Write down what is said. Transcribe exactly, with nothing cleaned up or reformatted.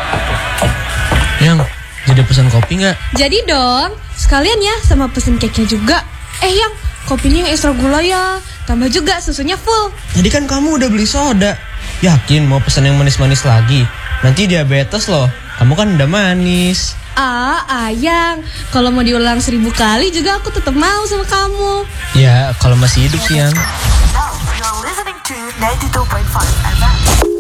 Yang, jadi pesan kopi nggak? Jadi dong, sekalian ya sama pesen cake-nya juga. Eh Yang, kopinya yang extra gula ya. Tambah juga susunya full. Tadi kan kamu udah beli soda. Yakin mau pesan yang manis-manis lagi? Nanti diabetes loh. Kamu kan udah manis. Ah, Ayang, kalau mau diulang seribu kali juga aku tetap mau sama kamu. Ya, kalau masih hidup sih, Yang. Now you're listening to ninety-two point five F M.